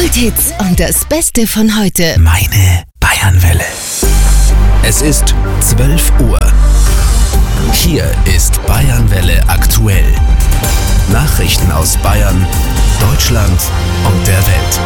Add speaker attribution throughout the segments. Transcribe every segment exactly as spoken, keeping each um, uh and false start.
Speaker 1: Kulthits und das Beste von heute.
Speaker 2: Meine Bayernwelle. Es ist zwölf Uhr. Hier ist Bayernwelle aktuell. Nachrichten aus Bayern, Deutschland und der Welt.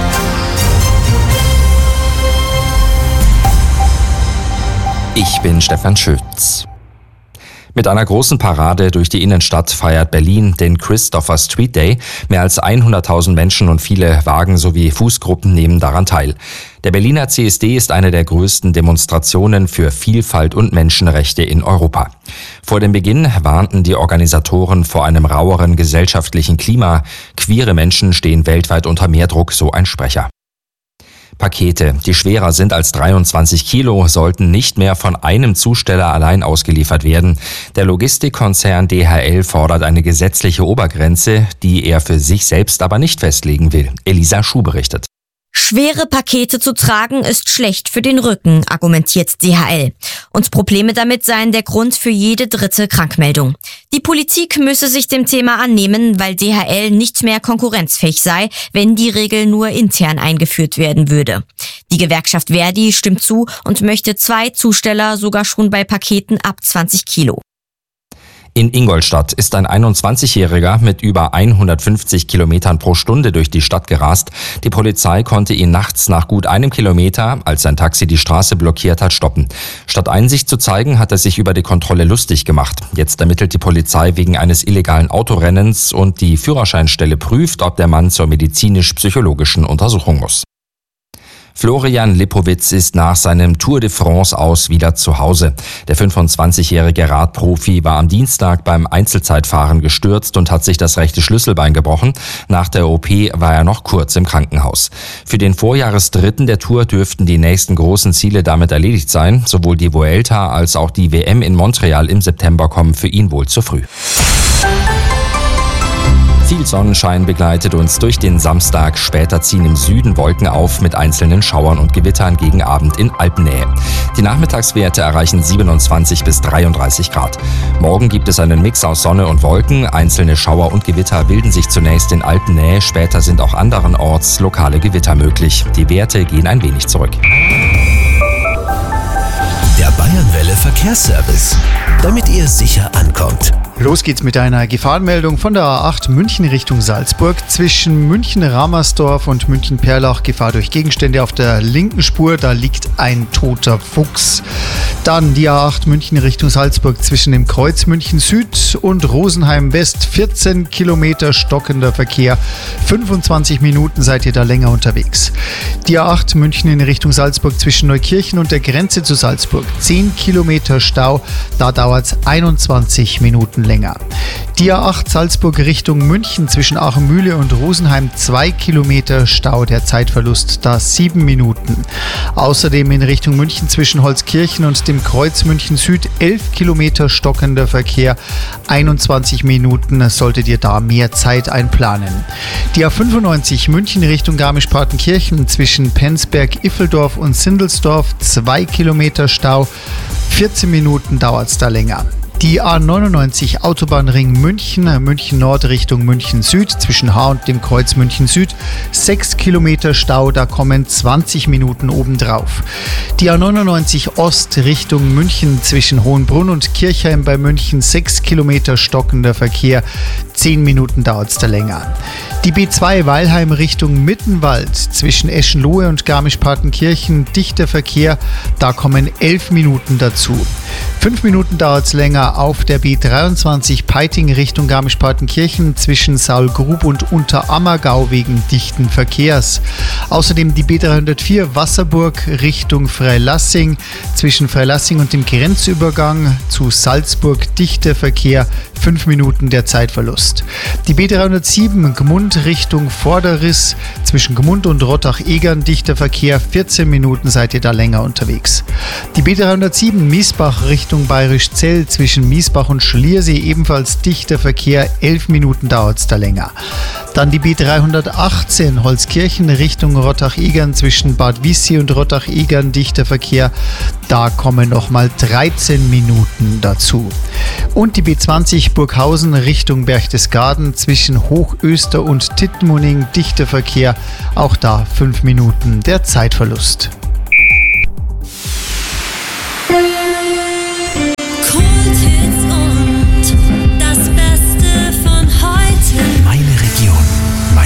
Speaker 3: Ich bin Stefan Schütz. Mit einer großen Parade durch die Innenstadt feiert Berlin den Christopher Street Day. Mehr als hunderttausend Menschen und viele Wagen sowie Fußgruppen nehmen daran teil. Der Berliner C S D ist eine der größten Demonstrationen für Vielfalt und Menschenrechte in Europa. Vor dem Beginn warnten die Organisatoren vor einem raueren gesellschaftlichen Klima. Queere Menschen stehen weltweit unter mehr Druck, so ein Sprecher. Pakete, die schwerer sind als dreiundzwanzig Kilo, sollten nicht mehr von einem Zusteller allein ausgeliefert werden. Der Logistikkonzern D H L fordert eine gesetzliche Obergrenze, die er für sich selbst aber nicht festlegen will. Elisa Schuh berichtet.
Speaker 4: Schwere Pakete zu tragen ist schlecht für den Rücken, argumentiert D H L. Und Probleme damit seien der Grund für jede dritte Krankmeldung. Die Politik müsse sich dem Thema annehmen, weil D H L nicht mehr konkurrenzfähig sei, wenn die Regel nur intern eingeführt werden würde. Die Gewerkschaft Verdi stimmt zu und möchte zwei Zusteller sogar schon bei Paketen ab zwanzig Kilo.
Speaker 3: In Ingolstadt ist ein einundzwanzigjähriger mit über hundertfünfzig Kilometern pro Stunde durch die Stadt gerast. Die Polizei konnte ihn nachts nach gut einem Kilometer, als sein Taxi die Straße blockiert hat, stoppen. Statt Einsicht zu zeigen, hat er sich über die Kontrolle lustig gemacht. Jetzt ermittelt die Polizei wegen eines illegalen Autorennens und die Führerscheinstelle prüft, ob der Mann zur medizinisch-psychologischen Untersuchung muss. Florian Lipowitz ist nach seinem Tour de France aus wieder zu Hause. Der fünfundzwanzigjährige Radprofi war am Dienstag beim Einzelzeitfahren gestürzt und hat sich das rechte Schlüsselbein gebrochen. Nach der O P war er noch kurz im Krankenhaus. Für den Vorjahresdritten der Tour dürften die nächsten großen Ziele damit erledigt sein. Sowohl die Vuelta als auch die W M in Montreal im September kommen für ihn wohl zu früh. Viel Sonnenschein begleitet uns durch den Samstag. Später ziehen im Süden Wolken auf mit einzelnen Schauern und Gewittern gegen Abend in Alpennähe. Die Nachmittagswerte erreichen siebenundzwanzig bis dreiunddreißig Grad. Morgen gibt es einen Mix aus Sonne und Wolken. Einzelne Schauer und Gewitter bilden sich zunächst in Alpennähe. Später sind auch anderenorts lokale Gewitter möglich. Die Werte gehen ein wenig zurück.
Speaker 2: Der Bayernwelle Verkehrsservice, damit ihr sicher ankommt.
Speaker 5: Los geht's mit einer Gefahrenmeldung von der A acht München Richtung Salzburg. Zwischen München-Ramersdorf und München-Perlach Gefahr durch Gegenstände auf der linken Spur. Da liegt ein toter Fuchs. Dann die A acht München Richtung Salzburg zwischen dem Kreuz München Süd und Rosenheim West. vierzehn Kilometer stockender Verkehr. fünfundzwanzig Minuten seid ihr da länger unterwegs. Die A acht München in Richtung Salzburg zwischen Neukirchen und der Grenze zu Salzburg. zehn Kilometer Stau. Da dauert's einundzwanzig Minuten länger. Die A acht Salzburg Richtung München zwischen Aachenmühle und Rosenheim zwei Kilometer Stau, der Zeitverlust da sieben Minuten. Außerdem in Richtung München zwischen Holzkirchen und dem Kreuz München Süd elf Kilometer stockender Verkehr, einundzwanzig Minuten, solltet ihr da mehr Zeit einplanen. Die A fünfundneunzig München Richtung Garmisch-Partenkirchen zwischen Penzberg-Iffeldorf und Sindelsdorf zwei Kilometer Stau, vierzehn Minuten dauert es da länger. Die A neunundneunzig Autobahnring München, München Nord Richtung München Süd, zwischen H und dem Kreuz München Süd, sechs Kilometer Stau, da kommen zwanzig Minuten obendrauf. Die A neunundneunzig Ost Richtung München, zwischen Hohenbrunn und Kirchheim bei München, sechs Kilometer stockender Verkehr, zehn Minuten dauert es da länger. Die B zwei Weilheim Richtung Mittenwald, zwischen Eschenlohe und Garmisch-Partenkirchen, dichter Verkehr, da kommen elf Minuten dazu. Fünf Minuten dauert es länger auf der B dreiundzwanzig Peiting Richtung Garmisch-Partenkirchen zwischen Saulgrub und Unterammergau wegen dichten Verkehrs. Außerdem die B dreihundertvier Wasserburg Richtung Freilassing zwischen Freilassing und dem Grenzübergang zu Salzburg dichter Verkehr, fünf Minuten der Zeitverlust. Die B dreihundertsieben Gmund Richtung Vorderriss zwischen Gmund und Rottach-Egern dichter Verkehr, vierzehn Minuten seid ihr da länger unterwegs. Die B dreihundertsieben Miesbach Richtung Bayerischzell zwischen zwischen Miesbach und Schliersee ebenfalls dichter Verkehr, elf Minuten dauert es da länger. Dann die B dreihundertachtzehn Holzkirchen Richtung Rottach-Egern zwischen Bad Wiessee und Rottach-Egern dichter Verkehr, da kommen nochmal dreizehn Minuten dazu. Und die B zwanzig Burghausen Richtung Berchtesgaden zwischen Hochöster und Tittmoning dichter Verkehr, auch da fünf Minuten der Zeitverlust.